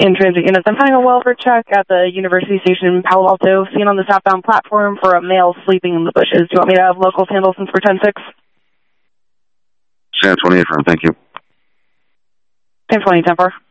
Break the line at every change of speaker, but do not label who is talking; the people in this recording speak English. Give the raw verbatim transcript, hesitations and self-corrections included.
In transit units, I'm having a welfare check at the University Station in Palo Alto, seen on the southbound platform for a male sleeping in the bushes. Do you want me to have locals handle since we're ten six?
San twenty-eight firm, thank you.
ten twenty, ten four.